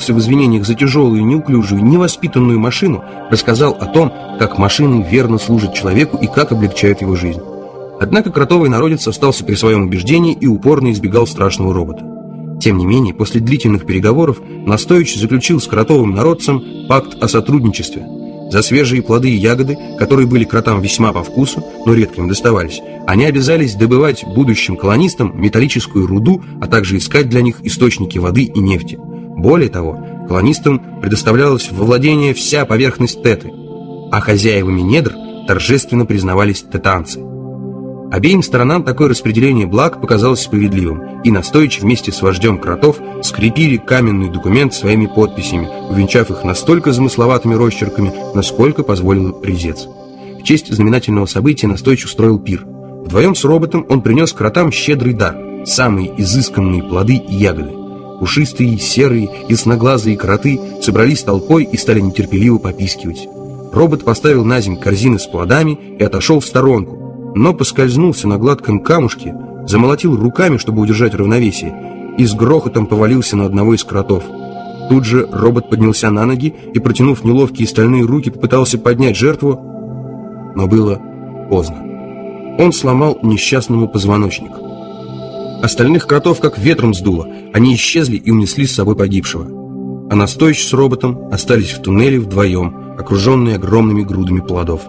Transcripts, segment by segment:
клялся в извинениях за тяжелую, неуклюжую, невоспитанную машину, рассказал о том, как машины верно служат человеку и как облегчают его жизнь. Однако кротовый народец остался при своем убеждении и упорно избегал страшного робота. Тем не менее, после длительных переговоров Настоич заключил с кротовым народцем пакт о сотрудничестве. За свежие плоды и ягоды, которые были кротам весьма по вкусу, но редко им доставались, они обязались добывать будущим колонистам металлическую руду, а также искать для них источники воды и нефти. Более того, колонистам предоставлялась во владение вся поверхность Теты, а хозяевами недр торжественно признавались тетанцы. Обеим сторонам такое распределение благ показалось справедливым, и Настоич вместе с вождем кротов скрепили каменный документ своими подписями, увенчав их настолько замысловатыми росчерками, насколько позволил резец. В честь знаменательного события Настоич устроил пир. Вдвоем с роботом он принес кротам щедрый дар – самые изысканные плоды и ягоды. Пушистые, серые, ясноглазые кроты собрались толпой и стали нетерпеливо попискивать. Робот поставил на землю корзины с плодами и отошел в сторонку, но поскользнулся на гладком камушке, замолотил руками, чтобы удержать равновесие, и с грохотом повалился на одного из кротов. Тут же робот поднялся на ноги и, протянув неловкие стальные руки, попытался поднять жертву, но было поздно. Он сломал несчастному позвоночник. Остальных кротов как ветром сдуло, они исчезли и унесли с собой погибшего. А Настоич с роботом остались в туннеле вдвоем, окруженные огромными грудами плодов.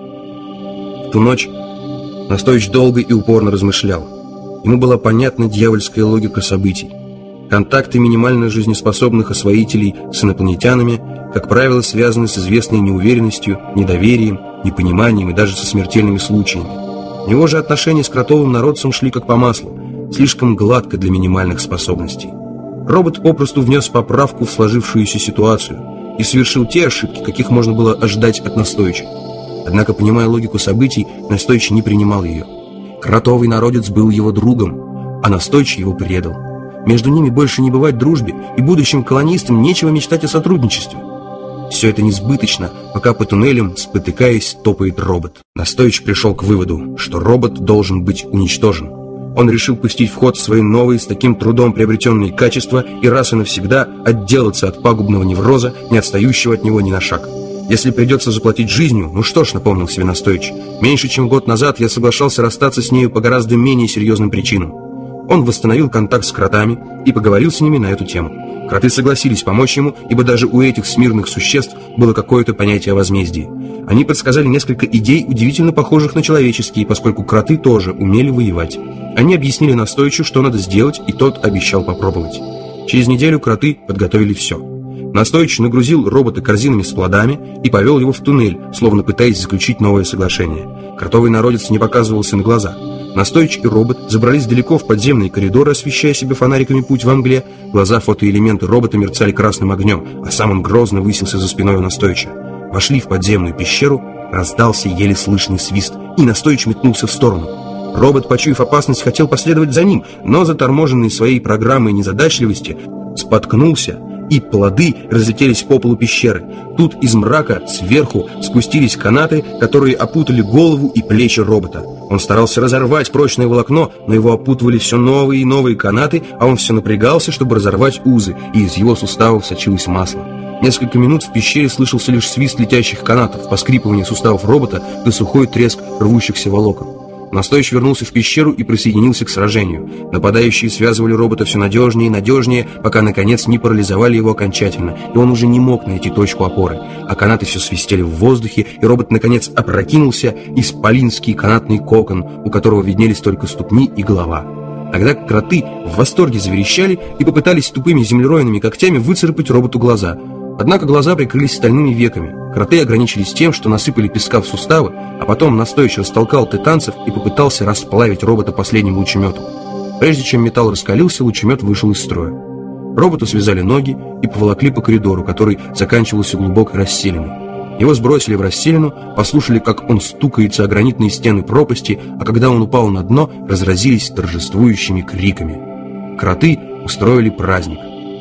В ту ночь Настоич долго и упорно размышлял. Ему была понятна дьявольская логика событий. Контакты минимально жизнеспособных освоителей с инопланетянами, как правило, связаны с известной неуверенностью, недоверием, непониманием и даже со смертельными случаями. Его же отношения с кротовым народцем шли как по маслу, слишком гладко для минимальных способностей. Робот попросту внес поправку в сложившуюся ситуацию и совершил те ошибки, каких можно было ожидать от Настоича. Однако, понимая логику событий, Настоич не принимал ее. Кротовый народец был его другом, а Настоич его предал. Между ними больше не бывать дружбе, и будущим колонистам нечего мечтать о сотрудничестве. Все это несбыточно, пока по туннелям, спотыкаясь, топает робот. Настоич пришел к выводу, что робот должен быть уничтожен. Он решил пустить в ход свои новые, с таким трудом приобретенные качества и раз и навсегда отделаться от пагубного невроза, не отстающего от него ни на шаг. Если придется заплатить жизнью, ну что ж, напомнил себе Настоич, меньше чем год назад я соглашался расстаться с нею по гораздо менее серьезным причинам. Он восстановил контакт с кротами и поговорил с ними на эту тему. Кроты согласились помочь ему, ибо даже у этих смирных существ было какое-то понятие о возмездии. Они подсказали несколько идей, удивительно похожих на человеческие, поскольку кроты тоже умели воевать. Они объяснили Настоичу, что надо сделать, и тот обещал попробовать. Через неделю кроты подготовили все. Настоич нагрузил робота корзинами с плодами и повел его в туннель, словно пытаясь заключить новое соглашение. Кротовый народец не показывался на глаза. Настоич и робот забрались далеко в подземные коридоры, освещая себе фонариками путь во мгле. Глаза фотоэлементы робота мерцали красным огнем, а сам он грозно высился за спиной у Настоича. Вошли в подземную пещеру, раздался еле слышный свист, и Настоич метнулся в сторону. Робот, почуяв опасность, хотел последовать за ним, но, заторможенный своей программой незадачливости, споткнулся, и плоды разлетелись по полу пещеры. Тут из мрака сверху спустились канаты, которые опутали голову и плечи робота. Он старался разорвать прочное волокно, но его опутывали все новые и новые канаты, а он все напрягался, чтобы разорвать узы, и из его суставов сочилось масло. Несколько минут в пещере слышался лишь свист летящих канатов, поскрипывание суставов робота да сухой треск рвущихся волокон. Настоич вернулся в пещеру и присоединился к сражению. Нападающие связывали робота все надежнее и надежнее, пока, наконец, не парализовали его окончательно, и он уже не мог найти точку опоры. А канаты все свистели в воздухе, и робот, наконец, опрокинулся, исполинский канатный кокон, у которого виднелись только ступни и голова. Тогда кроты в восторге заверещали и попытались тупыми землеройными когтями выцарапать роботу глаза. Однако глаза прикрылись стальными веками. Кроты ограничились тем, что насыпали песка в суставы, а потом Настоич растолкал тетанцев и попытался расплавить робота последним лучеметом. Прежде чем металл раскалился, лучемет вышел из строя. Роботу связали ноги и поволокли по коридору, который заканчивался глубокой расселиной. Его сбросили в расселину, послушали, как он стукается о гранитные стены пропасти, а когда он упал на дно, разразились торжествующими криками. Кроты устроили праздник.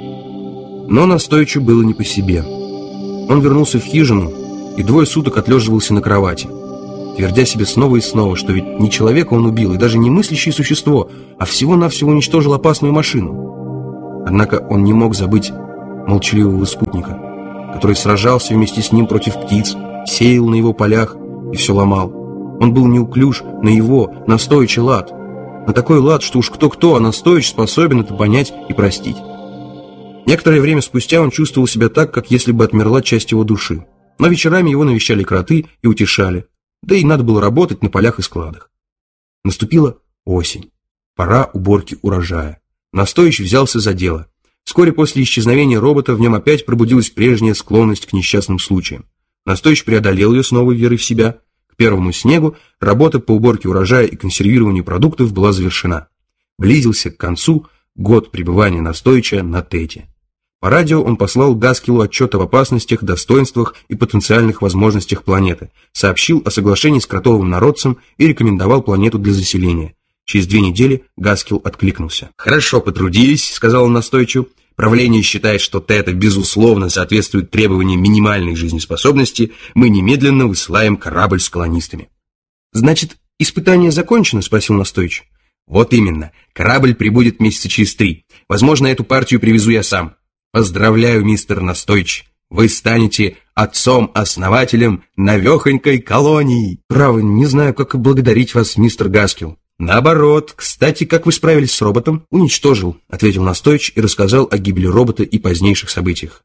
Но Настоичу было не по себе. Он вернулся в хижину и 2 суток отлеживался на кровати, твердя себе снова и снова, что ведь не человека он убил, и даже не мыслящее существо, а всего-навсего уничтожил опасную машину. Однако он не мог забыть молчаливого спутника, который сражался вместе с ним против птиц, сеял на его полях и все ломал. Он был неуклюж на его настойчивый лад, на такой лад, что уж кто-кто, а Настоич способен это понять и простить. Некоторое время спустя он чувствовал себя так, как если бы отмерла часть его души. Но вечерами его навещали кроты и утешали, да и надо было работать на полях и складах. Наступила осень, пора уборки урожая. Настоич взялся за дело. Вскоре после исчезновения робота в нем опять пробудилась прежняя склонность к несчастным случаям. Настоич преодолел ее с новой верой в себя. К первому снегу работа по уборке урожая и консервированию продуктов была завершена. Близился к концу год пребывания Настоича на Тете. По радио он послал Гаскелу отчет об опасностях, достоинствах и потенциальных возможностях планеты, сообщил о соглашении с кротовым народцем и рекомендовал планету для заселения. Через 2 недели Гаскел откликнулся. «Хорошо потрудились», — сказал он Настойчу. «Правление считает, что Тета безусловно соответствует требованиям минимальной жизнеспособности. Мы немедленно высылаем корабль с колонистами». «Значит, испытание закончено?» — спросил Настойч. «Вот именно. Корабль прибудет месяца через 3. Возможно, эту партию привезу я сам. Поздравляю, мистер Настойч. Вы станете отцом-основателем новехонькой колонии». «Право, не знаю, как и благодарить вас, мистер Гаскел». «Наоборот. Кстати, как вы справились с роботом?» «Уничтожил», — ответил Настойч и рассказал о гибели робота и позднейших событиях.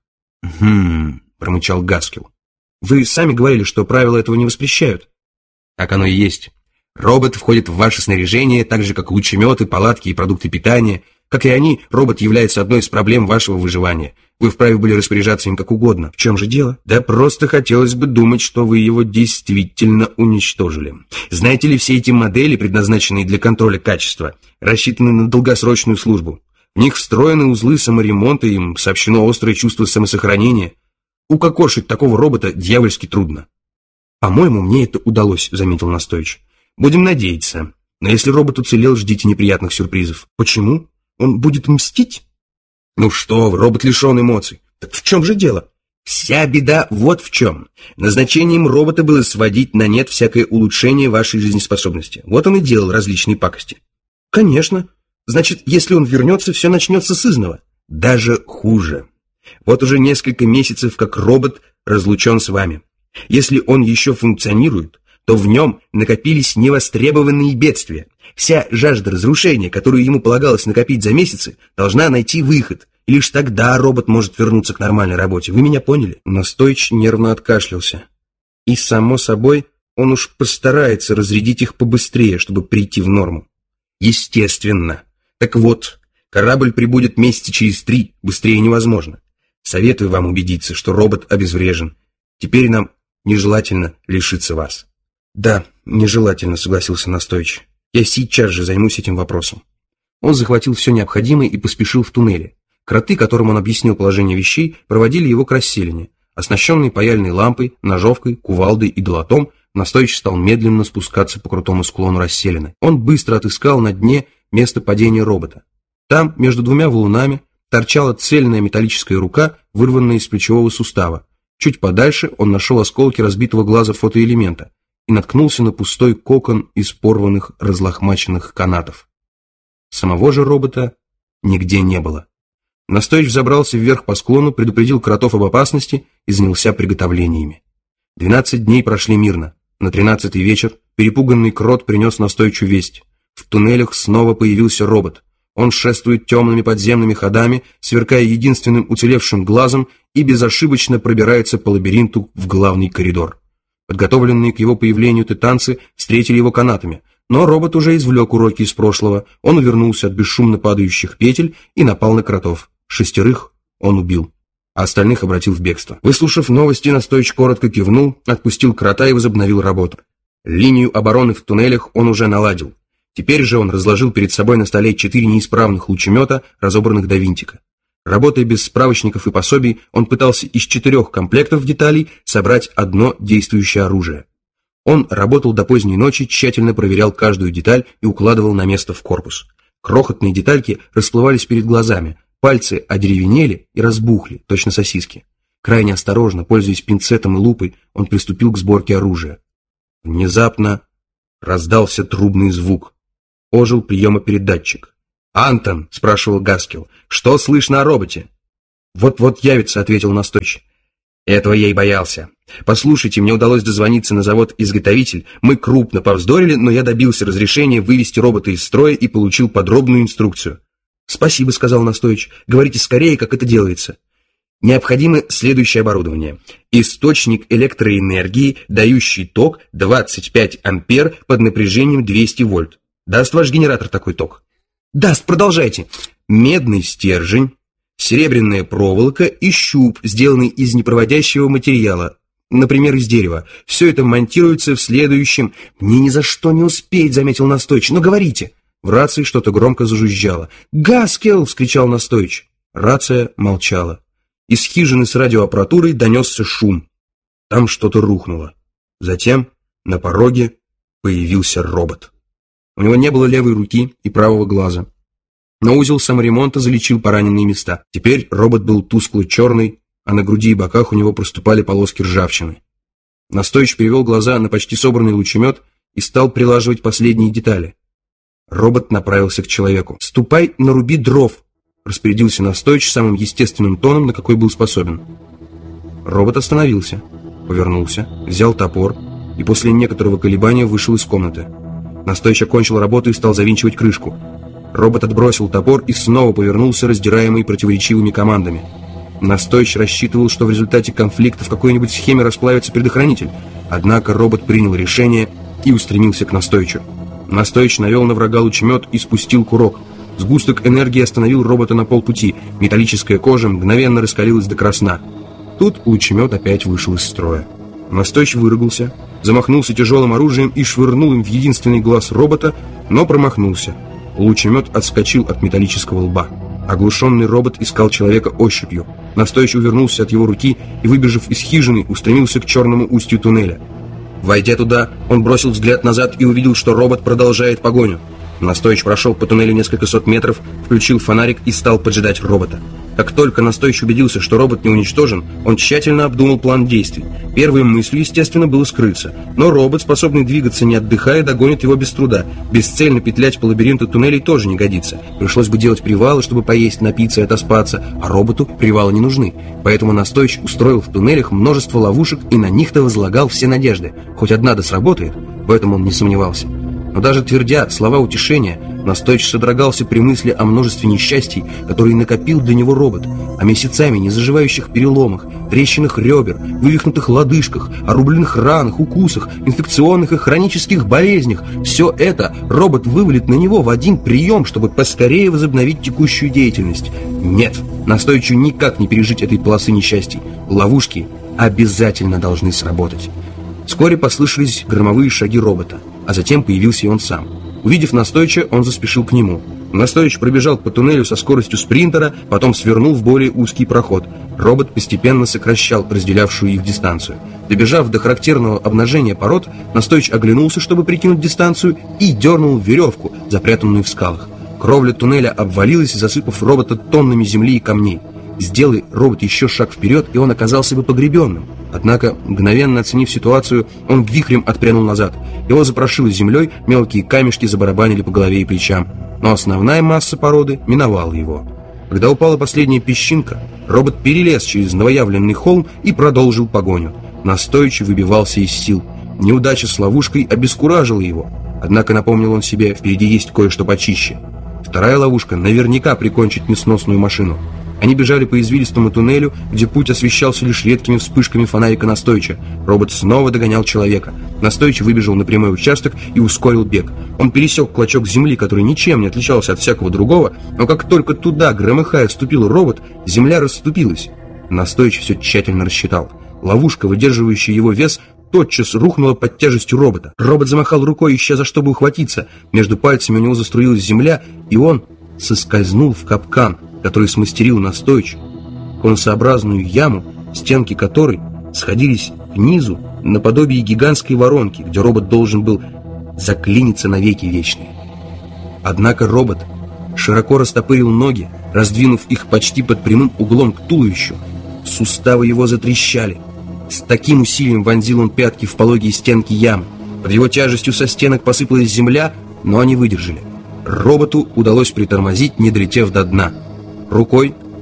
Промычал Гаскел. «Вы сами говорили, что правила этого не воспрещают». «Так оно и есть. Робот входит в ваше снаряжение, так же, как лучеметы, палатки и продукты питания. Как и они, робот является одной из проблем вашего выживания. Вы вправе были распоряжаться им как угодно. В чем же дело? Да просто хотелось бы думать, что вы его действительно уничтожили. Знаете ли, все эти модели, предназначенные для контроля качества, рассчитаны на долгосрочную службу. В них встроены узлы саморемонта, им сообщено острое чувство самосохранения. Укокошить такого робота дьявольски трудно». «По-моему, мне это удалось», — заметил Настойч. «Будем надеяться. Но если робот уцелел, ждите неприятных сюрпризов». «Почему? Он будет мстить?» «Ну что вы, робот лишен эмоций». «Так в чем же дело?» «Вся беда вот в чем. Назначением робота было сводить на нет всякое улучшение вашей жизнеспособности. Вот он и делал различные пакости». «Конечно. Значит, если он вернется, все начнется с изного». «Даже хуже. Вот уже несколько месяцев, как робот разлучен с вами. Если он еще функционирует, то в нем накопились невостребованные бедствия. Вся жажда разрушения, которую ему полагалось накопить за месяцы, должна найти выход, и лишь тогда робот может вернуться к нормальной работе. Вы меня поняли?» Настойч нервно откашлялся. И, само собой, он уж постарается разрядить их побыстрее, чтобы прийти в норму. «Естественно. Так вот, корабль прибудет месяца через 3, быстрее невозможно. Советую вам убедиться, что робот обезврежен. Теперь нам нежелательно лишиться вас». «Да, нежелательно», — согласился Настойч. «Я сейчас же займусь этим вопросом». Он захватил все необходимое и поспешил в туннеле. Кроты, которым он объяснил положение вещей, проводили его к расселине. Оснащенный паяльной лампой, ножовкой, кувалдой и долотом, Настойч стал медленно спускаться по крутому склону расселины. Он быстро отыскал на дне место падения робота. Там, между 2 валунами, торчала цельная металлическая рука, вырванная из плечевого сустава. Чуть подальше он нашел осколки разбитого глаза фотоэлемента и наткнулся на пустой кокон из порванных разлохмаченных канатов. Самого же робота нигде не было. Настойч взобрался вверх по склону, предупредил кротов об опасности и занялся приготовлениями. 12 дней прошли мирно. На 13-й вечер перепуганный крот принес Настойчу весть. В туннелях снова появился робот. Он шествует темными подземными ходами, сверкая единственным уцелевшим глазом, и безошибочно пробирается по лабиринту в главный коридор. Подготовленные к его появлению титанцы встретили его канатами, но робот уже извлек уроки из прошлого. Он увернулся от бесшумно падающих петель и напал на кротов. 6 он убил, а остальных обратил в бегство. Выслушав новости, Настойч коротко кивнул, отпустил крота и возобновил работу. Линию обороны в туннелях он уже наладил. Теперь же он разложил перед собой на столе 4 неисправных лучемета, разобранных до винтика. Работая без справочников и пособий, он пытался из 4 комплектов деталей собрать одно действующее оружие. Он работал до поздней ночи, тщательно проверял каждую деталь и укладывал на место в корпус. Крохотные детальки расплывались перед глазами, пальцы одеревенели и разбухли, точно сосиски. Крайне осторожно, пользуясь пинцетом и лупой, он приступил к сборке оружия. Внезапно раздался трубный звук. Ожил приемопередатчик. «Антон», — спрашивал Гаскел, — «что слышно о роботе?» «Вот-вот явится», — ответил настойчиво. «Этого я и боялся. Послушайте, мне удалось дозвониться на завод-изготовитель. Мы крупно повздорили, но я добился разрешения вывести робота из строя и получил подробную инструкцию». «Спасибо», — сказал настойчиво. «Говорите скорее, как это делается». «Необходимо следующее оборудование. Источник электроэнергии, дающий ток 25 ампер под напряжением 200 вольт. Даст ваш генератор такой ток?» «Даст, продолжайте». «Медный стержень, серебряная проволока и щуп, сделанный из непроводящего материала, например, из дерева. Все это монтируется в следующем...» «Мне ни за что не успеть», — заметил настойчиво. «Но говорите». В рации что-то громко зажужжало. «Гаскел!» — вскричал настойчиво. Рация молчала. Из хижины с радиоаппаратурой донесся шум. Там что-то рухнуло. Затем на пороге появился робот. У него не было левой руки и правого глаза. Но узел саморемонта залечил пораненные места. Теперь робот был тускло-черный, а на груди и боках у него проступали полоски ржавчины. Настойчиво перевел глаза на почти собранный лучемет и стал прилаживать последние детали. Робот направился к человеку. «Ступай, наруби дров», — распорядился настойчиво самым естественным тоном, на какой был способен. Робот остановился, повернулся, взял топор и после некоторого колебания вышел из комнаты. Настойчиво кончил работу и стал завинчивать крышку. Робот отбросил топор и снова повернулся, раздираемый противоречивыми командами. Настойчиво рассчитывал, что в результате конфликта в какой-нибудь схеме расплавится предохранитель. Однако робот принял решение и устремился к настойчиву. Настойчиво навел на врага лучемет и спустил курок. Сгусток энергии остановил робота на полпути. Металлическая кожа мгновенно раскалилась до красна. Тут лучемет опять вышел из строя. Настойчиво выругался, замахнулся тяжелым оружием и швырнул им в единственный глаз робота, но промахнулся. Лучемет отскочил от металлического лба. Оглушенный робот искал человека ощупью. Настойчиво увернулся от его руки и, выбежав из хижины, устремился к черному устью туннеля. Войдя туда, он бросил взгляд назад и увидел, что робот продолжает погоню. Настойчиво прошел по туннелю несколько сот метров, включил фонарик и стал поджидать робота. Как только настойчиво убедился, что робот не уничтожен, он тщательно обдумал план действий. Первой мыслью, естественно, было скрыться. Но робот, способный двигаться не отдыхая, догонит его без труда. Бесцельно петлять по лабиринту туннелей тоже не годится. Пришлось бы делать привалы, чтобы поесть, напиться и отоспаться, а роботу привалы не нужны. Поэтому настойчиво устроил в туннелях множество ловушек и на них-то возлагал все надежды. Хоть одна да сработает, в этом он не сомневался. Но даже твердя слова утешения, настойчиво содрогался при мысли о множестве несчастий, которые накопил для него робот, о месяцами незаживающих переломах, трещинах ребер, вывихнутых лодыжках, о рубленных ранах, укусах, инфекционных и хронических болезнях. Все это робот вывалит на него в один прием, чтобы поскорее возобновить текущую деятельность. Нет, настойчиво никак не пережить этой полосы несчастий. Ловушки обязательно должны сработать. Вскоре послышались громовые шаги робота, а затем появился и он сам. Увидев настойчиво, он заспешил к нему. Настойчиво пробежал по туннелю со скоростью спринтера, потом свернул в более узкий проход. Робот постепенно сокращал разделявшую их дистанцию. Добежав до характерного обнажения пород, настойчиво оглянулся, чтобы прикинуть дистанцию, и дернул веревку, запрятанную в скалах. Кровля туннеля обвалилась, засыпав робота тоннами земли и камней. Сделай робот еще шаг вперед, и он оказался бы погребенным. Однако, мгновенно оценив ситуацию, он вихрем отпрянул назад. Его запрошило землей, мелкие камешки забарабанили по голове и плечам. Но основная масса породы миновала его. Когда упала последняя песчинка, робот перелез через новоявленный холм и продолжил погоню. Настойчиво выбивался из сил. Неудача с ловушкой обескуражила его. Однако, напомнил он себе, впереди есть кое-что почище. Вторая ловушка наверняка прикончит несносную машину. Они бежали по извилистому туннелю, где путь освещался лишь редкими вспышками фонарика настойчиво. Робот снова догонял человека. Настойчиво выбежал на прямой участок и ускорил бег. Он пересек клочок земли, который ничем не отличался от всякого другого, но как только туда, громыхая, ступил робот, земля расступилась. Настойчиво все тщательно рассчитал. Ловушка, выдерживающая его вес, тотчас рухнула под тяжестью робота. Робот замахал рукой, ища за что бы ухватиться. Между пальцами у него заструилась земля, и он соскользнул в капкан, который смастерил настойчиво, конусообразную яму, стенки которой сходились к низу наподобие гигантской воронки, где робот должен был заклиниться навеки вечные. Однако робот широко растопырил ноги, раздвинув их почти под прямым углом к туловищу. Суставы его затрещали. С таким усилием вонзил он пятки в пологие стенки ямы. Под его тяжестью со стенок посыпалась земля, но они выдержали. Роботу удалось притормозить, не долетев до дна. Рукой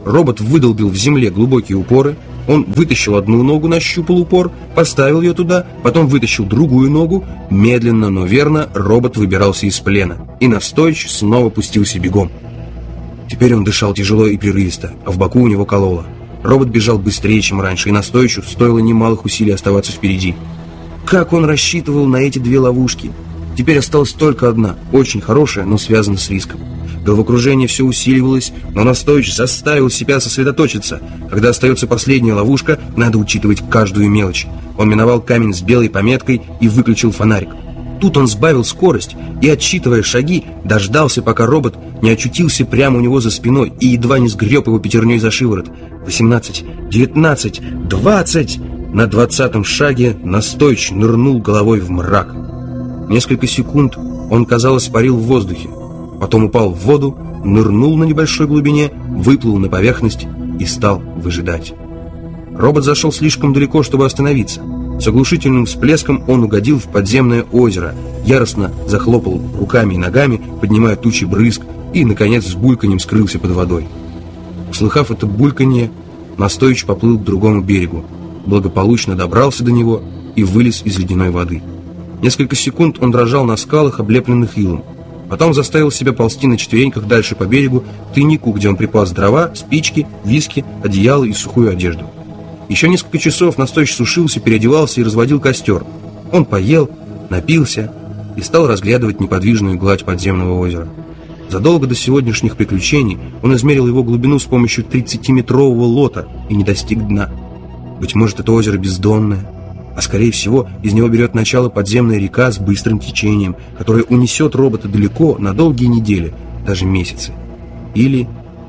Робот выдолбил в земле глубокие упоры. Он вытащил одну ногу, нащупал упор, поставил ее туда, потом вытащил другую ногу. Медленно, но верно робот выбирался из плена, и Настойч снова пустился бегом. Теперь он дышал тяжело и прерывисто, а в боку у него кололо. Робот бежал быстрее, чем раньше, и Настойчу стоило немалых усилий оставаться впереди. Как он рассчитывал на эти две ловушки? Теперь осталась только одна, очень хорошая, но связана с риском. Головокружение все усиливалось, но Настойч заставил себя сосредоточиться. Когда остается последняя ловушка, надо учитывать каждую мелочь. Он миновал камень с белой пометкой и выключил фонарик. Тут он сбавил скорость и, отсчитывая шаги, дождался, пока робот не очутился прямо у него за спиной и едва не сгреб его пятерней за шиворот. 18, 19, 20! На 20-м шаге Настойч нырнул головой в мрак. Несколько секунд он, казалось, парил в воздухе. Потом упал в воду, нырнул на небольшой глубине, выплыл на поверхность и стал выжидать. Робот зашел слишком далеко, чтобы остановиться. С оглушительным всплеском он угодил в подземное озеро, яростно захлопал руками и ногами, поднимая тучи брызг, и, наконец, с бульканьем скрылся под водой. Услыхав это бульканье, Настойч поплыл к другому берегу, благополучно добрался до него и вылез из ледяной воды. Несколько секунд он дрожал на скалах, облепленных илом. Потом заставил себя ползти на четвереньках дальше по берегу, к тайнику, где он припас дрова, спички, виски, одеяло и сухую одежду. Еще несколько часов Настойч сушился, переодевался и разводил костер. Он поел, напился и стал разглядывать неподвижную гладь подземного озера. Задолго до сегодняшних приключений он измерил его глубину с помощью 30-метрового лота и не достиг дна. Быть может, это озеро бездонное, а скорее всего из него берет начало подземная река с быстрым течением, которая унесет робота далеко на долгие недели, даже месяцы. Или...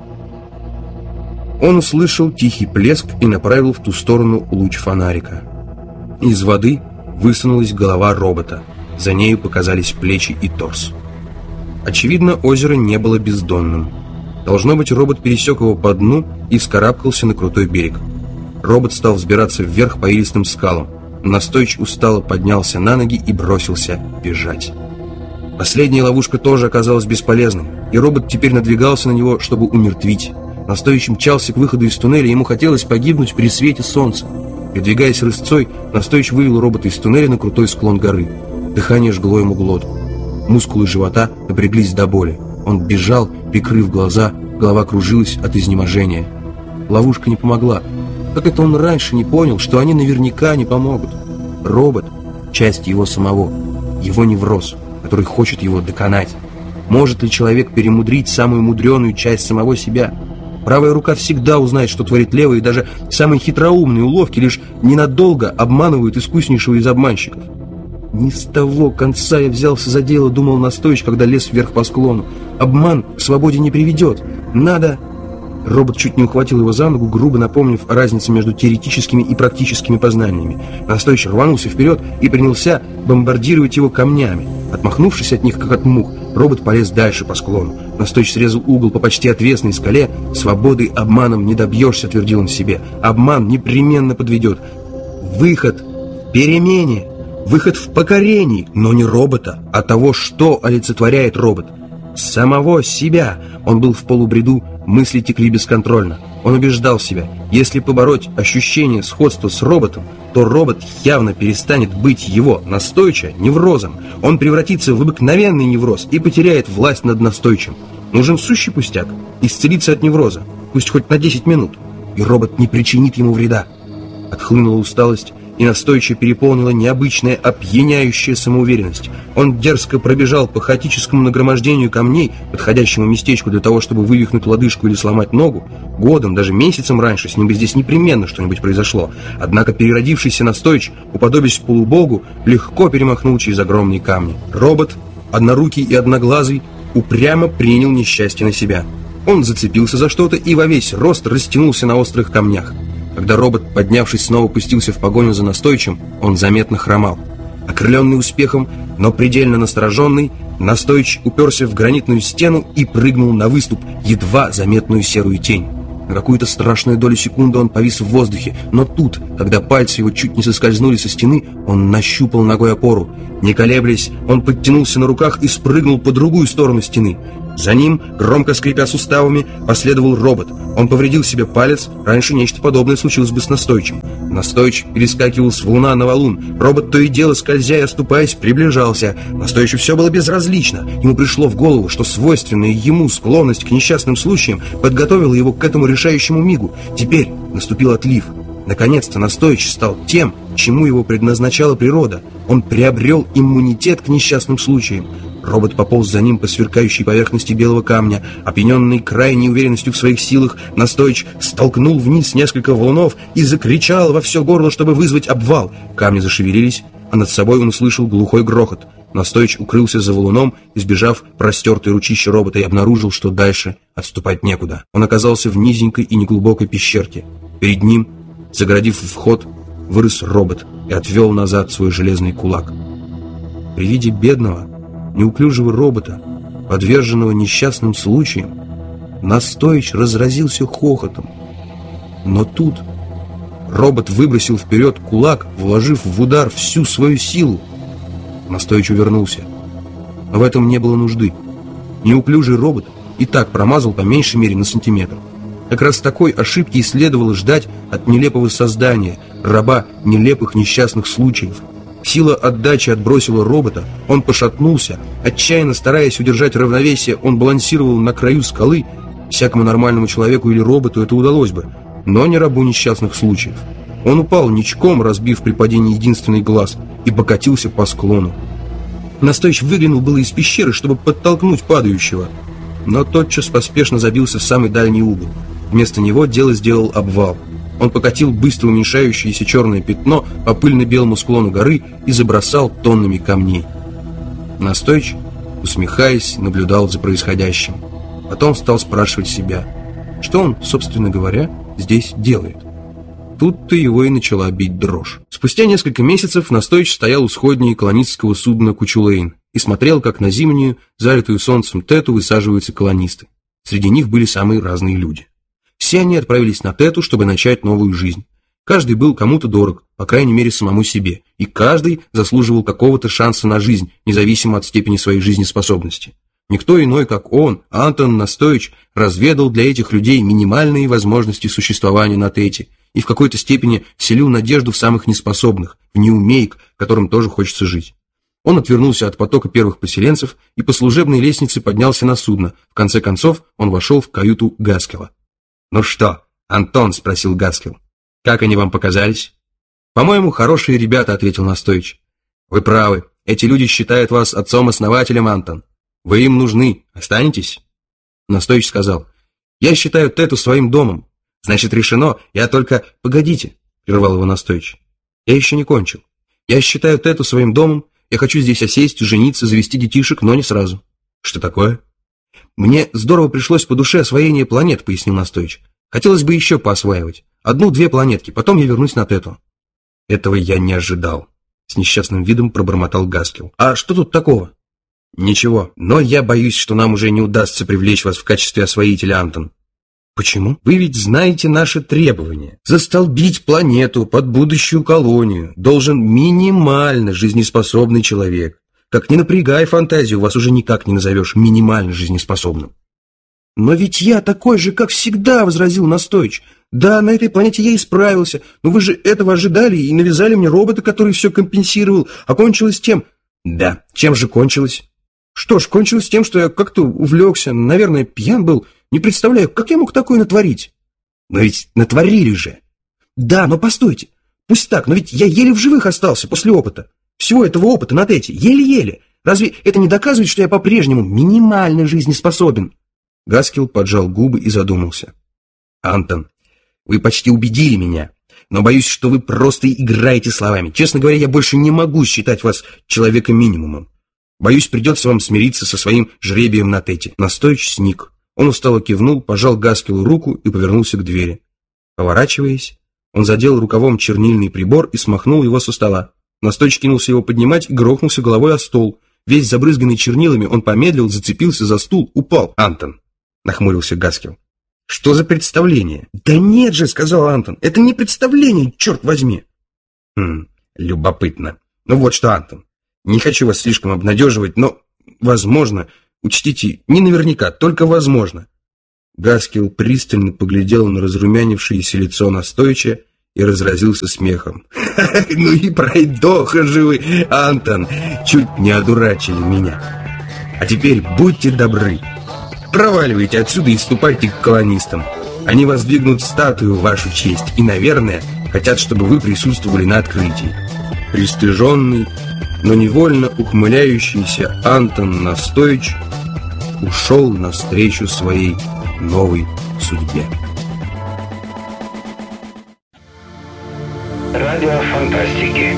Он услышал тихий плеск и направил в ту сторону луч фонарика. Из воды высунулась голова робота. За нею показались плечи и торс. Очевидно, озеро не было бездонным. Должно быть, робот пересек его по дну и вскарабкался на крутой берег. Робот стал взбираться вверх по илистым скалам. Настойч устало поднялся на ноги и бросился бежать. Последняя ловушка тоже оказалась бесполезной, и робот теперь надвигался на него, чтобы умертвить. Настойч мчался к выходу из туннеля, ему хотелось погибнуть при свете солнца. Передвигаясь рысцой, Настойч вывел робота из туннеля на крутой склон горы. Дыхание жгло ему глотку. Мускулы живота напряглись до боли. Он бежал, прикрыв глаза, голова кружилась от изнеможения. Ловушка не помогла. Как это он раньше не понял, что они наверняка не помогут? Робот — часть его самого, его невроз, который хочет его доконать. Может ли человек перемудрить самую мудреную часть самого себя? Правая рука всегда узнает, что творит левая, и даже самые хитроумные уловки лишь ненадолго обманывают искуснейшего из обманщиков. Не с того конца я взялся за дело, думал Настойч, когда лез вверх по склону. Обман к свободе не приведет. Надо... Робот чуть не ухватил его за ногу, грубо напомнив о разнице между теоретическими и практическими познаниями. Настойч рванулся вперед и принялся бомбардировать его камнями. Отмахнувшись от них, как от мух, робот полез дальше по склону. Настойч срезал угол по почти отвесной скале. «Свободы обманом не добьешься», — твердил он себе. «Обман непременно подведет. Выход в перемене, выход в покорении, но не робота, а того, что олицетворяет робот. Самого себя». Он был в полубреду, мысли текли бесконтрольно. Он убеждал себя, если побороть ощущение сходства с роботом, то робот явно перестанет быть его, Настойча, неврозом. Он превратится в обыкновенный невроз и потеряет власть над Настойчем. Нужен сущий пустяк — исцелиться от невроза, пусть хоть на 10 минут, и робот не причинит ему вреда. Отхлынула усталость, и Настойча переполнила необычная, опьяняющая самоуверенность. Он дерзко пробежал по хаотическому нагромождению камней, подходящему местечку для того, чтобы вывихнуть лодыжку или сломать ногу. Годом, даже месяцем раньше с ним бы здесь непременно что-нибудь произошло. Однако переродившийся Настойч, уподобясь полубогу, легко перемахнул через огромные камни. Робот, однорукий и одноглазый, упрямо принял несчастье на себя. Он зацепился за что-то и во весь рост растянулся на острых камнях. Когда робот, поднявшись, снова пустился в погоню за Настойчем, он заметно хромал. Окрыленный успехом, но предельно настороженный, Настойч уперся в гранитную стену и прыгнул на выступ, едва заметную серую тень. На какую-то страшную долю секунды он повис в воздухе, но тут, когда пальцы его чуть не соскользнули со стены, он нащупал ногой опору. Не колеблясь, он подтянулся на руках и спрыгнул по другую сторону стены. За ним, громко скрипя суставами, последовал робот. Он повредил себе палец. Раньше нечто подобное случилось бы с Настойчем. Настойч перескакивал с валуна на валун. Робот то и дело, скользя и оступаясь, приближался. Настойчу все было безразлично. Ему пришло в голову, что свойственная ему склонность к несчастным случаям подготовила его к этому решающему мигу. Теперь наступил отлив. Наконец-то Настойч стал тем, чему его предназначала природа. Он приобрел иммунитет к несчастным случаям. Робот пополз за ним по сверкающей поверхности белого камня. Опьяненный крайней уверенностью в своих силах, Настойч столкнул вниз несколько валунов и закричал во все горло, чтобы вызвать обвал. Камни зашевелились, а над собой он услышал глухой грохот. Настойч укрылся за валуном, избежав простертой ручища робота, и обнаружил, что дальше отступать некуда. Он оказался в низенькой и неглубокой пещерке. Перед ним, загородив вход, вырос робот и отвел назад свой железный кулак. При виде бедного, неуклюжего робота, подверженного несчастным случаям, Настойч разразился хохотом. Но тут робот выбросил вперед кулак, вложив в удар всю свою силу. Настойч увернулся. Но в этом не было нужды. Неуклюжий робот и так промазал по меньшей мере на сантиметр. Как раз такой ошибки и следовало ждать от нелепого создания, раба нелепых несчастных случаев. Сила отдачи отбросила робота, он пошатнулся. Отчаянно стараясь удержать равновесие, он балансировал на краю скалы. Всякому нормальному человеку или роботу это удалось бы, но не рабу несчастных случаев. Он упал ничком, разбив при падении единственный глаз, и покатился по склону. Настойч выглянул было из пещеры, чтобы подтолкнуть падающего, но тотчас поспешно забился в самый дальний угол. Вместо него дело сделал обвал. Он покатил быстро уменьшающееся черное пятно по пыльно-белому склону горы и забросал тоннами камней. Настойч, усмехаясь, наблюдал за происходящим. Потом стал спрашивать себя, что он, собственно говоря, здесь делает. Тут-то его и начала бить дрожь. Спустя несколько месяцев Настойч стоял у сходней колонистского судна Кучулейн и смотрел, как на зимнюю, залитую солнцем Тету высаживаются колонисты. Среди них были самые разные люди. Все они отправились на Тету, чтобы начать новую жизнь. Каждый был кому-то дорог, по крайней мере самому себе, и каждый заслуживал какого-то шанса на жизнь, независимо от степени своей жизнеспособности. Никто иной, как он, Антон Настойч, разведал для этих людей минимальные возможности существования на Тете и в какой-то степени вселил надежду в самых неспособных, в неумеек, которым тоже хочется жить. Он отвернулся от потока первых поселенцев и по служебной лестнице поднялся на судно. В конце концов он вошел в каюту Гаскела. «Ну что, Антон?» — спросил Гаскел. «Как они вам показались?» «По-моему, хорошие ребята», — ответил Настойч. «Вы правы. Эти люди считают вас отцом-основателем, Антон. Вы им нужны. Останетесь?» Настойч сказал: «Я считаю Тету своим домом. Значит, решено. Я только...» «Погодите», — прервал его Настойч. «Я еще не кончил. Я считаю Тету своим домом. Я хочу здесь осесть, жениться, завести детишек, но не сразу». «Что такое?» «Мне здорово пришлось по душе освоение планет», — пояснил Настойч. «Хотелось бы еще поосваивать. 1-2 планетки, потом я вернусь на Тету». «Этого я не ожидал», — с несчастным видом пробормотал Гаскел. «А что тут такого?» «Ничего, но я боюсь, что нам уже не удастся привлечь вас в качестве освоителя, Антон». «Почему? Вы ведь знаете наши требования. Застолбить планету под будущую колонию должен минимально жизнеспособный человек. Как ни напрягай фантазию, вас уже никак не назовешь минимально жизнеспособным». «Но ведь я такой же, как всегда», — возразил Настойч. «Да, на этой планете я исправился, но вы же этого ожидали и навязали мне робота, который все компенсировал, а кончилось тем...» «Да, чем же кончилось?» «Что ж, кончилось тем, что я как-то увлекся, наверное, пьян был. Не представляю, как я мог такое натворить?» «Но ведь натворили же!» «Да, но постойте. Пусть так, но ведь я еле в живых остался после опыта. Всего этого опыта на Тете, еле-еле. Разве это не доказывает, что я по-прежнему минимально жизнеспособен?» Гаскел поджал губы и задумался. «Антон, вы почти убедили меня, но боюсь, что вы просто играете словами. Честно говоря, я больше не могу считать вас человеком-минимумом. Боюсь, придется вам смириться со своим жребием на Тете». Настойч сник. Он устало кивнул, пожал Гаскелу руку и повернулся к двери. Поворачиваясь, он задел рукавом чернильный прибор и смахнул его со стола. Настойч кинулся его поднимать и грохнулся головой о стол. Весь забрызганный чернилами, он помедлил, зацепился за стул, упал. «Антон», — нахмурился Гаскел, — «что за представление?» «Да нет же», — сказал Антон, — «это не представление, черт возьми». Любопытно. Ну вот что, Антон, не хочу вас слишком обнадеживать, но, возможно, Учтите, не наверняка, только возможно». Гаскелл пристально поглядел на разрумянившееся лицо Настойча и разразился смехом. «Ну и пройдоха же вы, Антон! Чуть не одурачили меня. А теперь будьте добры. Проваливайте отсюда и ступайте к колонистам. Они воздвигнут статую в вашу честь и, наверное, хотят, чтобы вы присутствовали на открытии». Пристыженный, но невольно ухмыляющийся Антон Настойч ушел навстречу своей новой судьбе. Радио фантастики.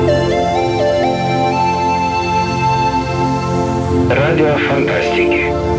Радио фантастики.